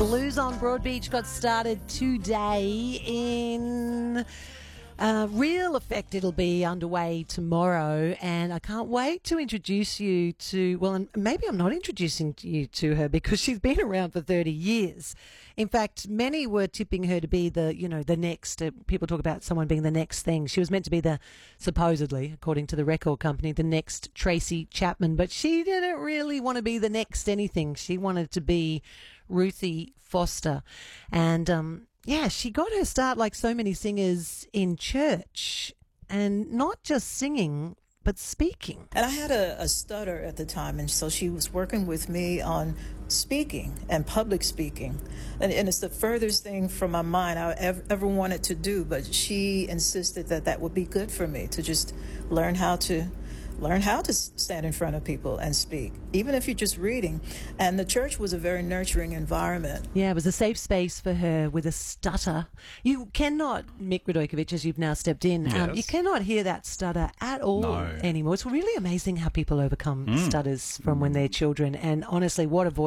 Blues on Broadbeach got started today in real effect. It'll be underway tomorrow, and I can't wait to introduce you to, well, and maybe I'm not introducing you to her because she's been around for 30 years. In fact, many were tipping her to be the next, people talk about someone being the next thing. She was meant to be supposedly, according to the record company, the next Tracy Chapman, but she didn't really want to be the next anything. She wanted to be Ruthie Foster. And, yeah, she got her start like so many singers in church, and not just singing, but speaking. And I had a stutter at the time, and so she was working with me on speaking and public speaking. And it's the furthest thing from my mind I ever wanted to do, but she insisted that would be good for me, to just learn how to stand in front of people and speak, even if you're just reading. And the church was a very nurturing environment. Yeah, it was a safe space for her with a stutter. You cannot, Mick Radojkovic, as you've now stepped in, Yes. you cannot hear that stutter at all anymore. It's really amazing how people overcome stutters from when they're children. And honestly, what a voice.